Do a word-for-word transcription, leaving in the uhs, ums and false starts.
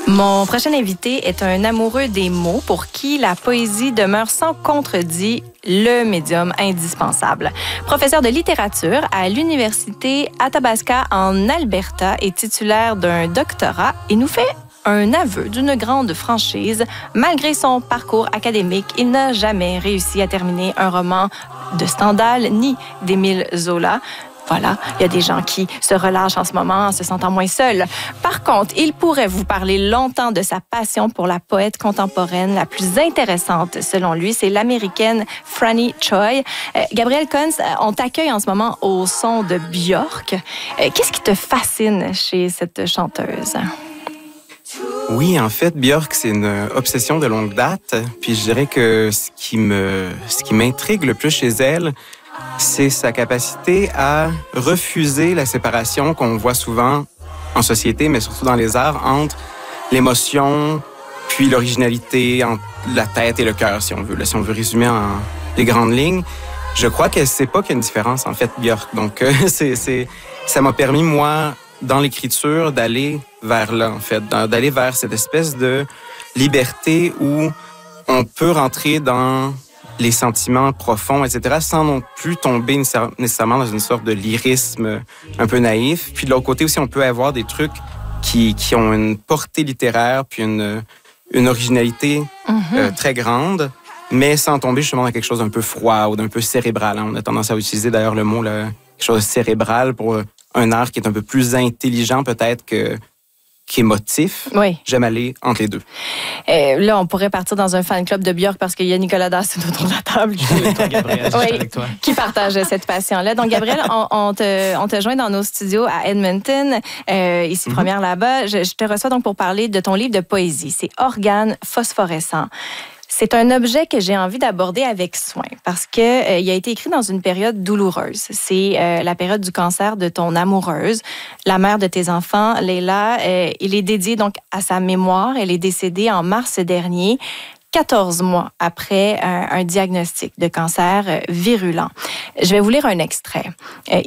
Mon prochain invité est un amoureux des mots pour qui la poésie demeure sans contredit le médium indispensable. Professeur de littérature à l'Université Athabasca en Alberta et titulaire d'un doctorat, il nous fait un aveu d'une grande franchise. Malgré son parcours académique, il n'a jamais réussi à terminer un roman de Stendhal ni d'Émile Zola. Voilà, il y a des gens qui se relâchent en ce moment en se sentant moins seuls. Par contre, il pourrait vous parler longtemps de sa passion pour la poète contemporaine la plus intéressante, selon lui. C'est l'américaine Franny Choi. Euh, Gabriel Kunz, on t'accueille en ce moment au son de Björk. Euh, qu'est-ce qui te fascine chez cette chanteuse? Oui, en fait, Björk, c'est une obsession de longue date. Puis je dirais que ce qui me, ce qui m'intrigue le plus chez elle, c'est sa capacité à refuser la séparation qu'on voit souvent en société, mais surtout dans les arts, entre l'émotion puis l'originalité, entre la tête et le cœur, si on veut. Là, si on veut résumer en les grandes lignes, je crois qu'elle sait pas qu'il y a une différence, en fait, Björk. Donc, euh, c'est, c'est, ça m'a permis, moi, dans l'écriture, d'aller vers là, en fait, d'aller vers cette espèce de liberté où on peut rentrer dans les sentiments profonds, et cetera, sans non plus tomber nécessairement dans une sorte de lyrisme un peu naïf. Puis de l'autre côté aussi, on peut avoir des trucs qui, qui ont une portée littéraire, puis une, une originalité mm-hmm. euh, très grande, mais sans tomber justement dans quelque chose d'un peu froid ou d'un peu cérébral. Hein. On a tendance à utiliser d'ailleurs le mot là, quelque chose de cérébral pour un art qui est un peu plus intelligent peut-être que qu'émotif. Oui. J'aime aller entre les deux. Euh, là, on pourrait partir dans un fan club de Björk parce qu'il y a Nicolas Dassou autour de la table qui, toi, Gabriel, oui, avec toi. qui partage cette passion-là. Donc, Gabriel, on, on, te, on te joint dans nos studios à Edmonton, euh, ici, mm-hmm. première là-bas. Je, je te reçois donc pour parler de ton livre de poésie. C'est Organes phosphorescents. C'est un objet que j'ai envie d'aborder avec soin parce que euh, il a été écrit dans une période douloureuse. C'est euh, la période du cancer de ton amoureuse, la mère de tes enfants, Leila. Euh, il est dédié donc à sa mémoire. Elle est décédée en mars dernier, quatorze mois après un, un diagnostic de cancer virulent. Je vais vous lire un extrait. Euh,